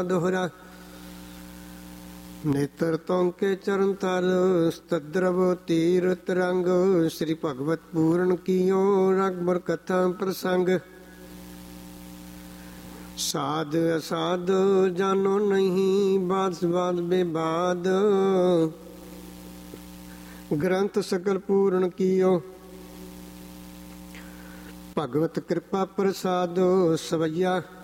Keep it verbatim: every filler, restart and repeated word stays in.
दोहरा नेत्र तोंके चरण तर स्तद्रव तीरथ रंग श्री भगवत पूर्ण कियो रघुबर कथा प्रसंग साध असाध जानो नहीं बाद बाद बेबाद ग्रंथ सकल पूर्ण कियो भगवत कृपा प्रसाद सवैया